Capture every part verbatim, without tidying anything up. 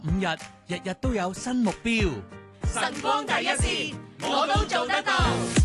五日，日日都有新目標。 晨光第一線，我都做得到。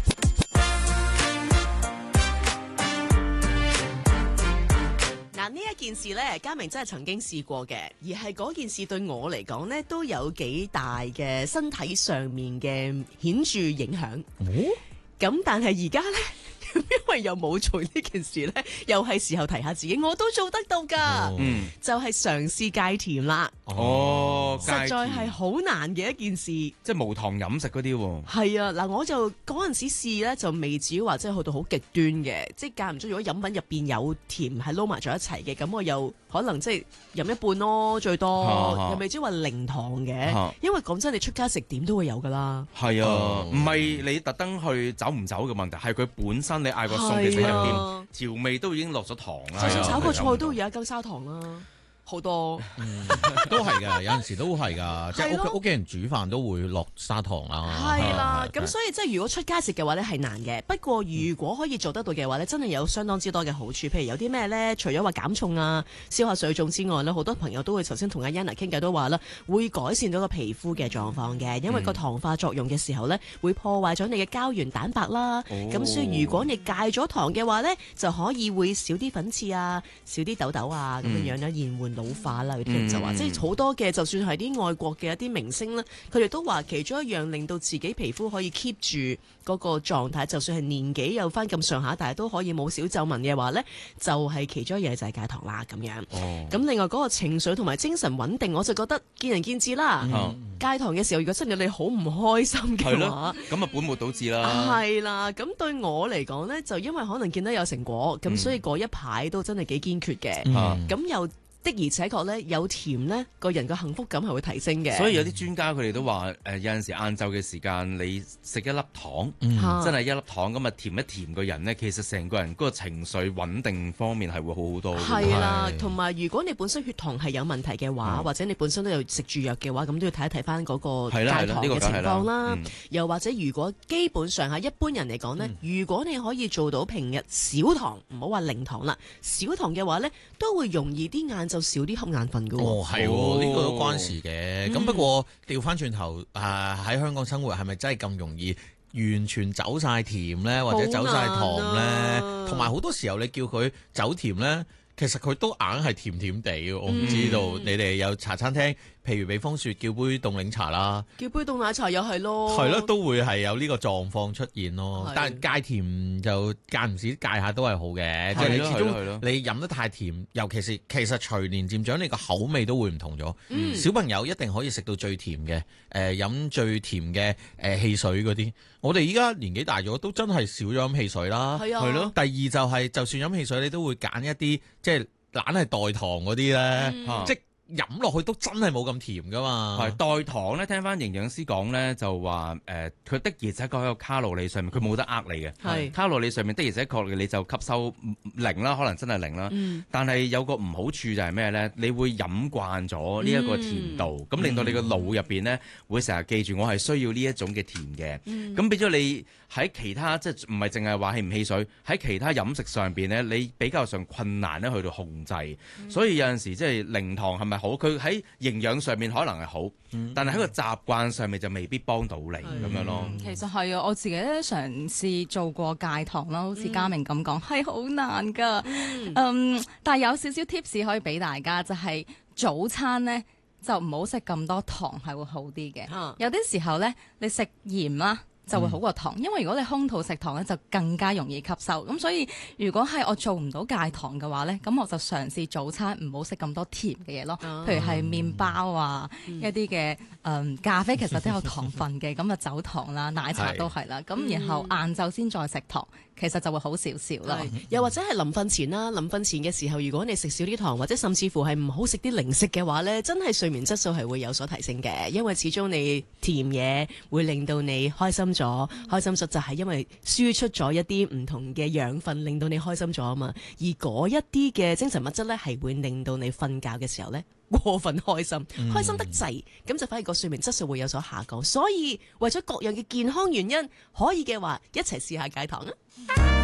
嗱，呢一件事呢，嘉明真係曾經試過嘅，而係嗰件事對我嚟講呢，都有幾大嘅身體上面嘅顯著影響。咁、哦、但係而家呢，因為又冇做呢件事呢，又係時候提下自己，我都做得到噶。嗯，就係嘗試戒甜啦。 哦， 實在係好難嘅一件事。 即係無糖飲食嗰啲喎。 係啊，嗱，我就嗰陣時試咧，就未至於話即係去到好極端嘅，即係間唔中，如果飲品入邊有甜係撈埋咗一齊嘅，咁我又可能即係飲一半咯，最多，啊、又未至於話零糖嘅。啊、因為講真，你出街食點都會有噶啦。係啊，唔係、嗯、你特登去走唔走嘅問題，係佢本身你嗌個餸其實入邊調味都已經落咗糖啦。 就算炒個菜都會有一羹砂糖啦。好多， 嗯、都係噶，有陣時都係噶，即係屋屋企人煮飯都會落砂糖啦。 係啦，咁所以即係如果出街食嘅話咧係難嘅，不過如果可以做得到嘅話咧，真係有相當之多嘅好處。譬如有啲咩咧，除咗話減重啊、消下水腫之外咧，好多朋友都會頭先同阿 Yana 傾偈都話啦，會改善到個皮膚嘅狀況嘅，因為個糖化作用嘅時候咧，會破壞咗你嘅膠原蛋白啦。咁、哦、所以如果你戒咗糖嘅話咧，就可以會少啲粉刺啊、少啲痘痘啊咁樣樣咧，延緩老化啦，有啲人就話，即係好多嘅，就算係啲外國嘅一啲明星咧，佢哋都話其中一樣令到自己皮膚可以 keep 住嗰個狀態，就算係年紀有翻咁上下，但係都可以冇小皺紋嘅話咧，就係、是、其中一樣就係戒糖啦咁樣。咁、哦、另外嗰個情緒同埋精神穩定，我就覺得見仁見智啦。嗯、戒糖嘅時候，如果真係你好唔開心嘅話， 咁啊本末倒置啦。 係啦，咁對我嚟講咧，就因為可能見到有成果，咁、嗯、所以嗰一排都真係幾堅決嘅。咁、嗯、又。的而且確咧，有甜咧，個人嘅幸福感係會提升嘅。 所以有啲專家佢哋都話，誒、呃、有陣時晏晝嘅時間，你食一粒糖，嗯、真係一粒糖咁啊，甜一甜個人咧，其實成個人嗰個情緒穩定方面係會好好多。 係啦，同埋如果你本身血糖係有問題嘅話，嗯、或者你本身都有食住藥嘅話，咁都要睇一睇翻嗰個戒糖嘅情況啦。嗯、又或者如果基本上係一般人嚟講呢，嗯、如果你可以做到平日少糖，唔好話零糖啦，少糖嘅話呢，都會容易啲晏晝就少啲瞌眼瞓㗎喎。 哦，係喎，呢個都關事嘅。咁、嗯、不過調翻轉頭，啊喺香港生活係咪真係咁容易完全走晒甜呢？或者走晒糖呢？同埋好多時候你叫佢走甜呢，其實佢都硬係甜甜地。我唔知道、嗯、你哋有茶餐廳。譬如俾風雪叫杯凍檸茶啦， 叫杯凍奶茶又係咯， 係咯，都會係有呢個狀況出現咯。但係戒甜就間唔時戒下都係好嘅，即係你始終你飲得太甜，尤其是其實隨年漸長，你個口味都會唔同咗。嗯、小朋友一定可以食到最甜嘅，誒、呃、飲最甜嘅誒、呃、汽水嗰啲。我哋依家年紀大咗，都真係少咗飲汽水啦。係啊，咯。第二就係、是、就算飲汽水，你都會揀一啲即係懶係代糖嗰啲咧，嗯、即飲落去都真係冇咁甜噶嘛。 係代糖咧，聽翻營養師講咧，就話誒，佢、呃、的而且確喺個卡路里上面，佢冇得呃你嘅。係是卡路里上面的而且確你就吸收零啦，可能真係零啦。嗯、但係有個唔好處就係咩咧？你會飲慣咗呢一個甜度，咁、嗯、令到你個腦入邊咧會成日記住我係需要呢一種嘅甜嘅。咁變咗你喺其他即係唔係淨係話氣唔氣水，喺其他飲食上邊咧，你比較上困難咧去到控制。嗯、所以有陣時即係零糖係咪好？佢喺營養上面可能係好，嗯、但係喺個習慣上面就未必幫到你咁、嗯、樣咯。 其實係啊，我自己咧嘗試做過戒糖啦，好似嘉明咁講，係好、嗯、難噶。嗯，嗯，但係有少少 tips 可以俾大家，就係、是、早餐咧就唔好食咁多糖，係會好啲嘅。嗯、有啲時候咧，你食鹽啦，就會好過糖，因為如果你空肚食糖咧，就更加容易吸收。咁所以如果係我做唔到戒糖嘅話咧，咁我就嘗試早餐唔好食咁多甜嘅嘢咯，譬如係麵包啊，嗯、一啲嘅誒咖啡其實都有糖分嘅，咁啊走糖啦，奶茶都係啦。咁是然後晏晝先再食糖，其實就會好少少啦。 又或者係臨瞓前啦，臨瞓前嘅時候，如果你食少啲糖，或者甚至乎係唔好食啲零食嘅話咧，真係睡眠質素係會有所提升嘅，因為始終你甜嘢會令到你開心咗，開心咗就係因為輸出咗一啲唔同嘅養分，令到你開心咗啊嘛。而嗰一啲嘅精神物質咧，係會令到你瞓覺嘅時候咧過分開心，嗯、開心得滯，咁就反而個睡眠質素會有所下降。所以為咗各樣嘅健康原因，可以嘅話一齊試下戒糖啊！